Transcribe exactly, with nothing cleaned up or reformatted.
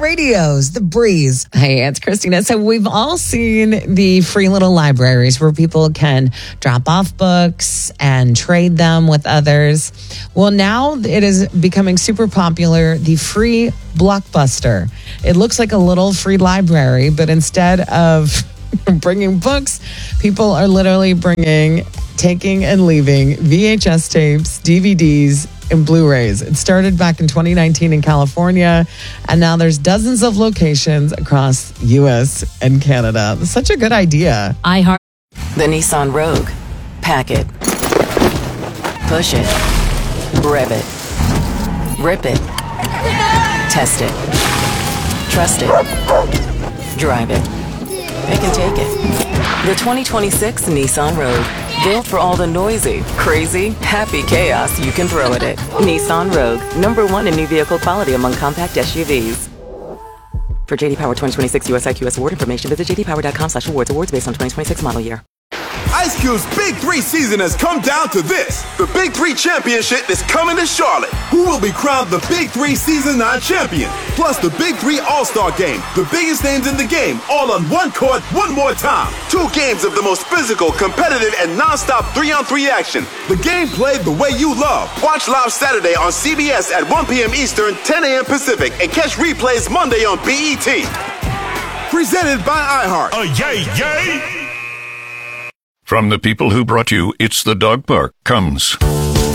radio's The Breeze. Hey, it's Christina. So we've all seen the free little libraries where people can drop off books and trade them with others. Well, now it is becoming super popular, the free Blockbuster. It looks like a little free library, but instead of bringing books, people are literally bringing, taking and leaving V H S tapes, D V Ds, and Blu-rays. It started back in twenty nineteen in California, and now there's dozens of locations across U S and Canada. It's such a good idea. I heart The Nissan Rogue. Pack it. Push it. Rev it. Rip it. Test it. Trust it. Drive it. It can take it. The twenty twenty-six Nissan Rogue. Built for all the noisy, crazy, happy chaos you can throw at it. Nissan Rogue. Number one in new vehicle quality among compact S U Vs. For J D Power twenty twenty-six U S I Q S award information, visit j d power dot com slash awards. Awards based on twenty twenty-six model year. Ice Cube's Big Three season has come down to this. The Big Three Championship is coming to Charlotte. Who will be crowned the Big Three Season nine champion? Plus the Big Three All-Star Game. The biggest names in the game, all on one court, one more time. Two games of the most physical, competitive, and non-stop three-on-three action. The game played the way you love. Watch live Saturday on C B S at one p.m. Eastern, ten a.m. Pacific, and catch replays Monday on B E T. Presented by iHeart. Oh, yay, yay! From the people who brought you It's the Dog Park comes